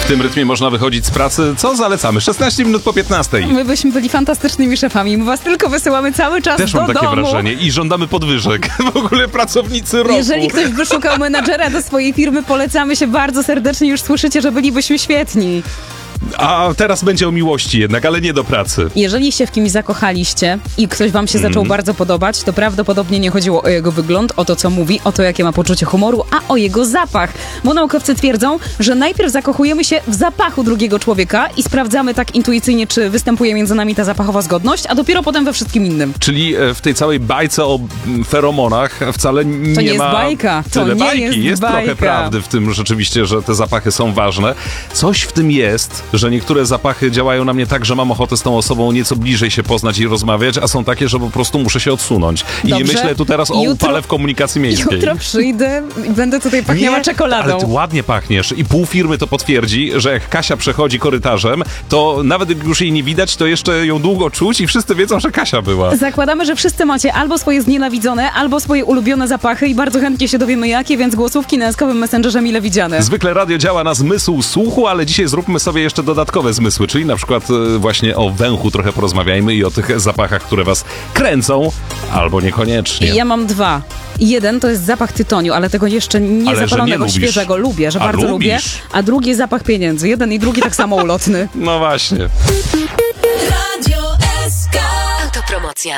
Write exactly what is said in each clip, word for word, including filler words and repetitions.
tym rytmie można wychodzić z pracy. Co zalecamy? szesnaście minut po piętnastej. My byśmy byli fantastycznymi szefami. My was tylko wysyłamy cały czas Też do mam takie domu. wrażenie i żądamy podwyżek. W ogóle pracownicy roku. Jeżeli ktoś wyszukał menadżera do swojej firmy, polecamy się bardzo serdecznie. Już słyszycie, że bylibyśmy świetni. A teraz będzie o miłości jednak, ale nie do pracy. Jeżeli się w kimś zakochaliście i ktoś wam się Mm. zaczął bardzo podobać, to prawdopodobnie nie chodziło o jego wygląd, o to, co mówi, o to, jakie ma poczucie humoru, a o jego zapach. Bo naukowcy twierdzą, że najpierw zakochujemy się w zapachu drugiego człowieka i sprawdzamy tak intuicyjnie, czy występuje między nami ta zapachowa zgodność, a dopiero potem we wszystkim innym. Czyli e, w tej całej bajce o mm, feromonach wcale nie, To nie jest ma bajka. To tyle nie bajki. jest Jest bajka. trochę prawdy w tym rzeczywiście, że te zapachy są ważne. Coś w tym jest, że niektóre zapachy działają na mnie tak, że mam ochotę z tą osobą nieco bliżej się poznać i rozmawiać, a są takie, że po prostu muszę się odsunąć. I Dobrze. myślę tu teraz o Jutro- upale w komunikacji miejskiej. Jutro przyjdę i będę tutaj pachniała Nie, czekoladą. ale ty ładnie pachniesz i pół firmy to potwierdzi, że jak Kasia przechodzi korytarzem, to nawet jak już jej nie widać, to jeszcze ją długo czuć i wszyscy wiedzą, że Kasia była. Zakładamy, że wszyscy macie albo swoje znienawidzone, albo swoje ulubione zapachy i bardzo chętnie się dowiemy jakie, więc głosówki na eskowym messengerze mile widziane. Zwykle radio działa na zmysł słuchu, ale dzisiaj zróbmy sobie jeszcze dodatkowe zmysły, czyli na przykład e, właśnie o węchu trochę porozmawiajmy i o tych zapachach, które was kręcą, albo niekoniecznie. Ja mam dwa. Jeden to jest zapach tytoniu, ale tego jeszcze nie Ale że zapalonego, nie lubisz. świeżego. Lubię, że A bardzo lubię. lubisz? A drugi zapach pieniędzy. Jeden i drugi tak samo ulotny. No właśnie. Radio S K. Autopromocja.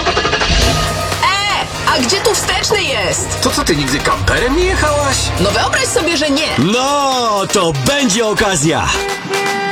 E, a gdzie tu wsteczny jest? To co, ty nigdy kamperem nie jechałaś? No wyobraź sobie, że nie. No, to będzie okazja!